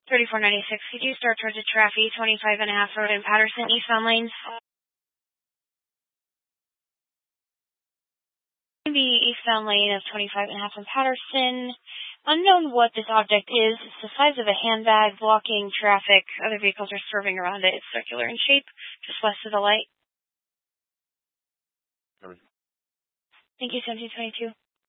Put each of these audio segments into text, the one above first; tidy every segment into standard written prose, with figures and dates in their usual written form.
3496. Could you start towards the Traffy 25.5 road in Patterson, eastbound lanes? The eastbound lane of 25.5 in Patterson. Unknown what this object is. It's the size of a handbag, blocking traffic. Other vehicles are swerving around it. It's circular in shape, just west of the light. Thank you, 1722.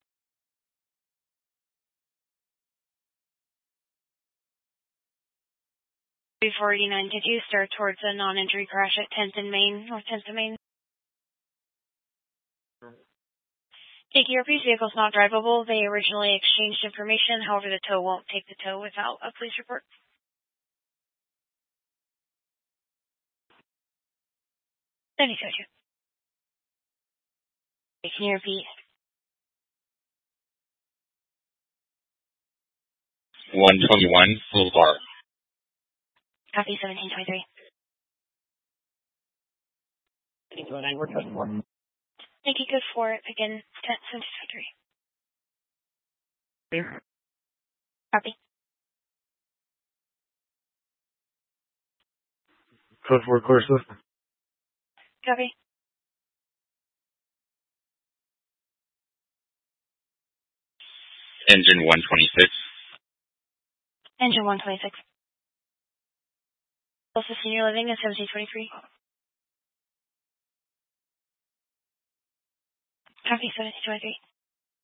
3489. Could you start towards a non-entry crash at 10th and Main, North 10th and Main? Thank you. Your police vehicle is not drivable. They originally exchanged information. However, the tow won't take the tow without a police report. 7022. Can you repeat? 121 Boulevard. Copy, 1723. 1729, we're code 4. Thank you, good for it. Again, 1723. Clear. Copy. Code 4, clear, sir. Copy. Engine 126. Engine 126. Closest senior living is 1723. Copy, 1723.